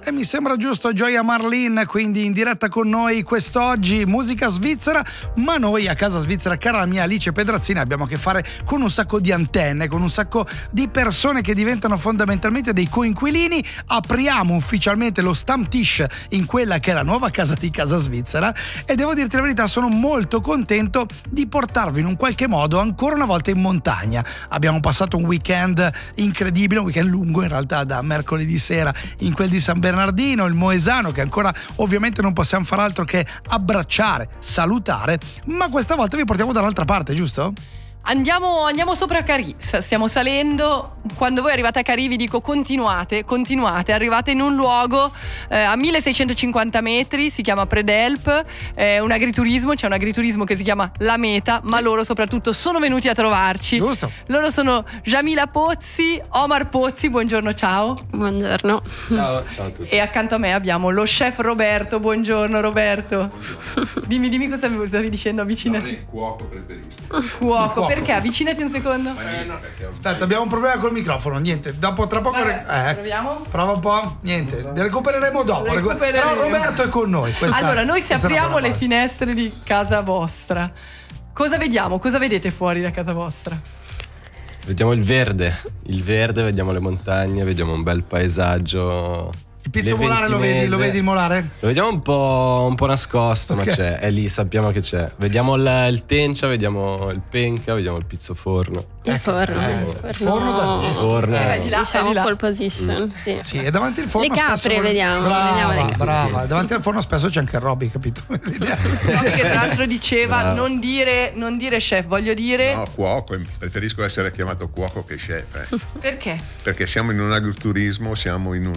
E mi sembra giusto Gioia Marlin, quindi in diretta con noi quest'oggi, musica svizzera, ma noi a Casa Svizzera, cara la mia Alice Pedrazzini, abbiamo a che fare con un sacco di antenne, con un sacco di persone che diventano fondamentalmente dei coinquilini. Apriamo ufficialmente lo Stammtisch in quella che è la nuova casa di Casa Svizzera e devo dirti la verità, sono molto contento di portarvi in un qualche modo ancora una volta in montagna. Abbiamo passato un weekend incredibile, un weekend lungo in realtà, da mercoledì sera in quel di San Bernardino, il Moesano, che ancora ovviamente non possiamo far altro che abbracciare, salutare, ma questa volta vi portiamo dall'altra parte, giusto? Andiamo sopra Carì, stiamo salendo. Quando voi arrivate a Carì vi dico continuate, arrivate in un luogo a 1650 metri, si chiama Predelp, un agriturismo, c'è un agriturismo che si chiama La Meta, ma loro soprattutto sono venuti a trovarci. Giusto. Loro sono Jamila Pozzi, Omar Pozzi, buongiorno, ciao. Buongiorno. Ciao a tutti. E accanto a me abbiamo lo chef Roberto, buongiorno Roberto. Buongiorno. Dimmi cosa mi stavi dicendo, avvicinati. No, cuoco preferisco. Cuoco, perché? Avvicinati un secondo. Aspetta, abbiamo un problema col microfono, niente, dopo tra poco proviamo? Prova un po', niente, recupereremo dopo. Però Roberto è con noi. Allora, noi se apriamo le finestre di casa vostra, cosa vediamo? Cosa vedete fuori da casa vostra? Vediamo il verde, vediamo le montagne, vediamo un bel paesaggio. Il pizzo molare lo vedi il molare? Lo vediamo un po' nascosto, okay. Ma c'è, è lì, sappiamo che c'è. Vediamo il tencia, vediamo il penca, vediamo il pizzo forno. Il forno. Il forno diciamo pole position. Sì, e davanti al forno le capre vediamo. Brava. Davanti al forno spesso c'è anche il Robby, capito? Robby che tra l'altro diceva non dire chef, voglio dire. No, cuoco, preferisco essere chiamato cuoco che chef. Perché? Perché siamo in un agriturismo, siamo in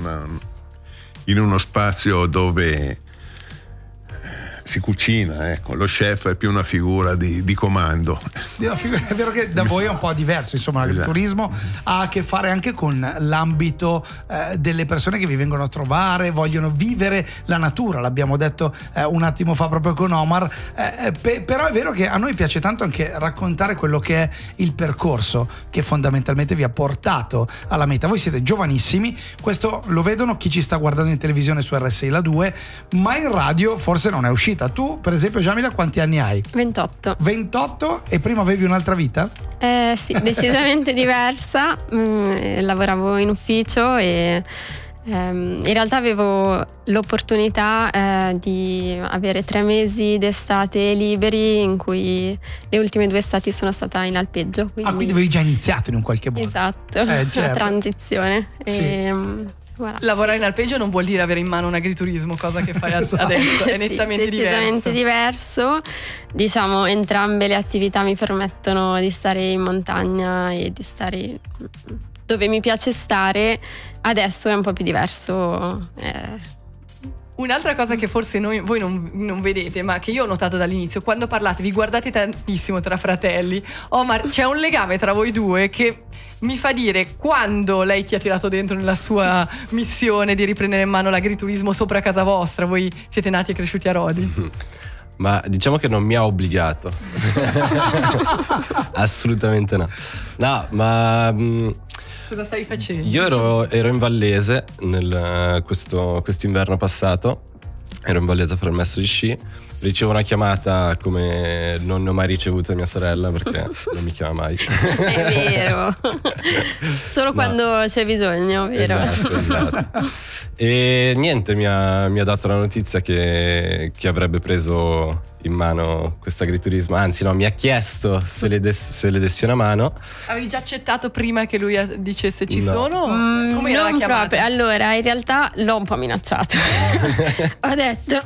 uno spazio dove si cucina, ecco. Lo chef è più una figura di comando. È vero che da voi è un po' diverso, insomma, l'agriturismo ha a che fare anche con l'ambito delle persone che vi vengono a trovare, vogliono vivere la natura, l'abbiamo detto un attimo fa proprio con Omar, però è vero che a noi piace tanto anche raccontare quello che è il percorso che fondamentalmente vi ha portato alla meta. Voi siete giovanissimi, questo lo vedono chi ci sta guardando in televisione su RSI La 2, ma in radio forse non è uscita. Tu, per esempio, Jamila, quanti anni hai? 28. 28 e prima avevi un'altra vita? Sì, decisamente diversa. Lavoravo in ufficio e in realtà avevo l'opportunità di avere 3 mesi d'estate liberi, in cui le ultime 2 estati sono stata in alpeggio. Quindi avevi già iniziato in un qualche modo. Esatto, certo. La transizione. Sì. Voilà. Lavorare in alpeggio non vuol dire avere in mano un agriturismo, cosa che fai adesso, è nettamente decisamente diverso. Diciamo, entrambe le attività mi permettono di stare in montagna e di stare dove mi piace stare. Adesso è un po' più diverso. Un'altra cosa che forse voi non vedete, ma che io ho notato dall'inizio, quando parlate, vi guardate tantissimo tra fratelli. Omar, c'è un legame tra voi due che mi fa dire, quando lei ti ha tirato dentro nella sua missione di riprendere in mano l'agriturismo sopra casa vostra, voi siete nati e cresciuti a Rodi. Ma diciamo che non mi ha obbligato. Assolutamente no. No, ma cosa stavi facendo? Io ero in Vallese quest'inverno passato. Ero in Vallese a fare il maestro di sci. Ricevo una chiamata come non ne ho mai ricevuto mia sorella, perché non mi chiama mai. È vero. Solo quando c'è bisogno, vero? Esatto. E niente, mi ha dato la notizia che avrebbe preso in mano questo agriturismo. Anzi no, mi ha chiesto se le dessi una mano. Avevi già accettato prima che lui dicesse ci sono? Come non proprio. Allora, in realtà l'ho un po' minacciato. Ho detto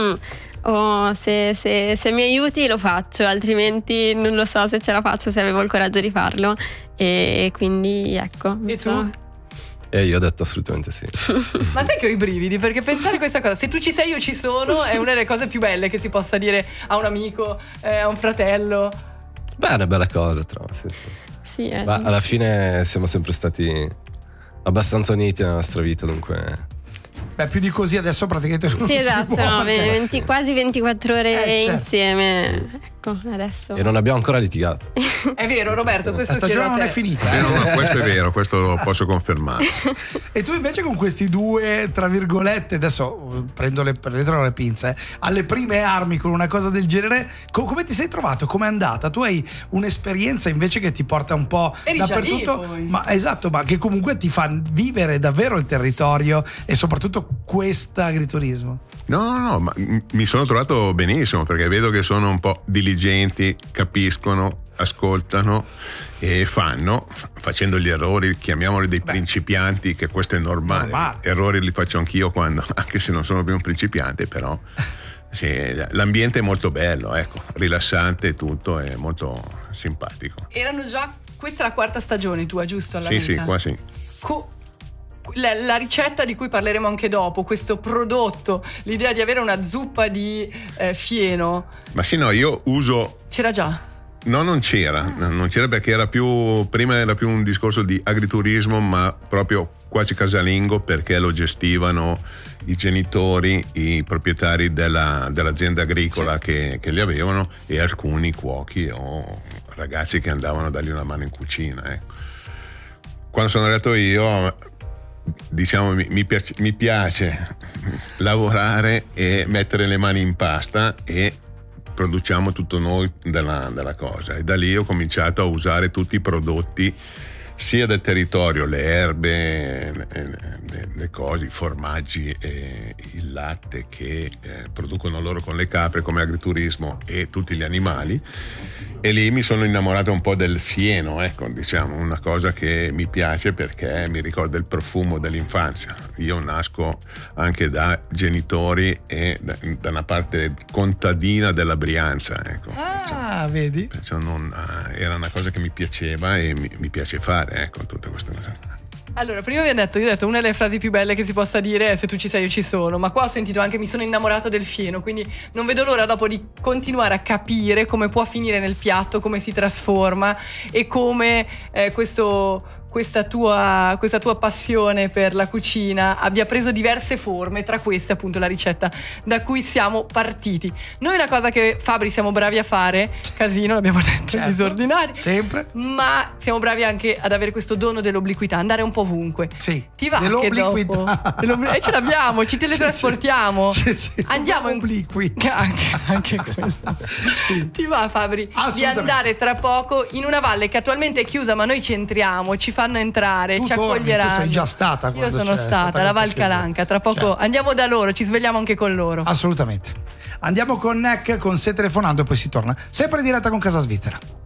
se mi aiuti lo faccio, altrimenti non lo so se ce la faccio, se avevo il coraggio di farlo. E quindi ecco. E tu? E io ho detto assolutamente sì. Ma sai che ho i brividi, perché pensare questa cosa, se tu ci sei io ci sono, è una delle cose più belle che si possa dire a un amico, a un fratello. Beh, è una bella cosa, trovo. Sì. Ma alla fine siamo sempre stati abbastanza uniti nella nostra vita, dunque. Beh, più di così adesso praticamente non sì, esatto, si può. Quasi 24 ore certo. insieme. ecco, adesso. E non abbiamo ancora litigato. È vero, Roberto, questo La stagione chiedo a non te. è finita. Sì, no, questo è vero, questo lo posso confermare. E tu invece con questi due, tra virgolette, adesso prendetelo le pinze, alle prime armi con una cosa del genere, come ti sei trovato? Com'è andata? Tu hai un'esperienza invece che ti porta un po' Eri già lì, dappertutto, poi. ma esatto, ma che comunque ti fa vivere davvero il territorio e soprattutto questo agriturismo. No, ma mi sono trovato benissimo perché vedo che sono un po' diligenti, capiscono, ascoltano e fanno, facendo gli errori, chiamiamoli dei principianti, che questo è normale. Errori li faccio anch'io quando, anche se non sono più un principiante, però sì, l'ambiente è molto bello, ecco, rilassante e tutto, è molto simpatico. Erano già, questa è la quarta stagione tua, giusto? Alla Sì, Meta? qua sì. La ricetta di cui parleremo anche dopo, questo prodotto, l'idea di avere una zuppa di fieno, Ma sì, no, io uso... c'era già? No, non c'era perché prima era più un discorso di agriturismo, ma proprio quasi casalingo, perché lo gestivano i genitori, i proprietari dell'azienda agricola che li avevano, e alcuni cuochi o ragazzi che andavano a dargli una mano in cucina. Ecco. Quando sono arrivato io, diciamo, mi piace lavorare e mettere le mani in pasta, e produciamo tutto noi della cosa, e da lì ho cominciato a usare tutti i prodotti sia del territorio, le erbe, le cose, i formaggi e il latte che producono loro con le capre come agriturismo, e tutti gli animali. E lì mi sono innamorato un po' del fieno, ecco, diciamo, una cosa che mi piace perché mi ricorda il profumo dell'infanzia. Io nasco anche da genitori e da una parte contadina della Brianza, ecco. Vedi? Perciò era una cosa che mi piaceva e mi piace fare, ecco, tutte queste cose. Allora, prima io ho detto una delle frasi più belle che si possa dire è: se tu ci sei io ci sono, ma qua ho sentito anche mi sono innamorato del fieno, quindi non vedo l'ora dopo di continuare a capire come può finire nel piatto, come si trasforma e come questa tua passione per la cucina abbia preso diverse forme, tra queste appunto la ricetta da cui siamo partiti. Noi una cosa che, Fabri, siamo bravi a fare, casino, l'abbiamo detto, Certo, disordinari, sempre. ma siamo bravi anche ad avere questo dono dell'obliquità, andare un po' ovunque. Sì, Ti va che dell'obliquità. dopo ce l'abbiamo, ci teletrasportiamo. Sì. Andiamo in obliqui. anche quello. Sì. Ti va, Fabri, di Assolutamente. andare tra poco in una valle che attualmente è chiusa, ma noi ci entriamo, ci fanno entrare, Tu ci torni, accoglieranno. tu sei già stata Io quando sono c'è stata stata alla questa Val Calanca. Tra poco Certo. andiamo da loro, ci svegliamo anche con loro. Assolutamente. Andiamo con Neck con Se telefonando e poi si torna sempre in diretta con Casa Svizzera.